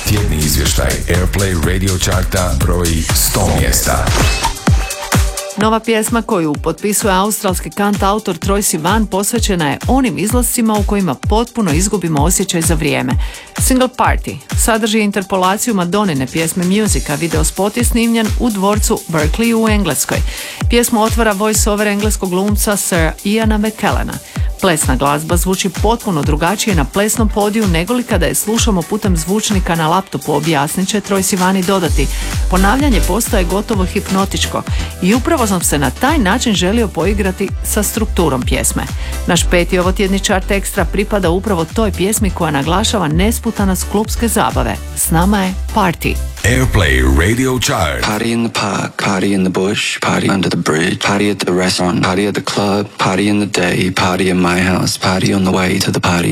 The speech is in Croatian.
Tjedni izvještaj Airplay Radio Charta broji 100 mjesta. Nova pjesma koju potpisuje australski kantautor Troye Sivan posvećena je onim izlascima u kojima potpuno izgubimo osjećaj za vrijeme. Single Party sadrži interpolaciju Madonnine pjesme Music, a video spot je snimljen u dvorcu Berkeley u Engleskoj. Pjesmu otvara voice-over engleskog glumca Sir Iana McKellena. Plesna glazba zvuči potpuno drugačije na plesnom podiju nego li kada je slušamo putem zvučnika na laptopu, objasnit će Troye Sivan i dodati. Ponavljanje postaje gotovo hipnotičko i upravo sam se na taj način želio poigrati sa strukturom pjesme. Naš peti ovotjedni chart ekstra pripada upravo toj pjesmi koja naglašava nesputanost klubske zabave. S nama je Party. Airplay Radio Chart. Party in the park, party in the bush, party under the bridge, party at the restaurant, party at the club, party in the day, party in my house, party on the way to the party.